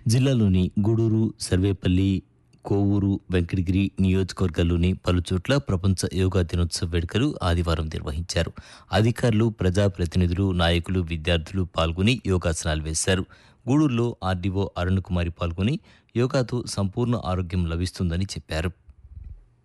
జిల్లాలోని గూడూరు, సర్వేపల్లి, కోవూరు, వెంకటగిరి నియోజకవర్గాల్లోని పలుచోట్ల ప్రపంచ యోగా దినోత్సవ వేడుకలు ఆదివారం నిర్వహించారు. అధికారులు, ప్రజాప్రతినిధులు, నాయకులు, విద్యార్థులు పాల్గొని యోగాసనాలు వేశారు. గూడూరులో ఆర్డీఓ అరుణకుమారి పాల్గొని యోగాతో సంపూర్ణ ఆరోగ్యం లభిస్తుందని చెప్పారు.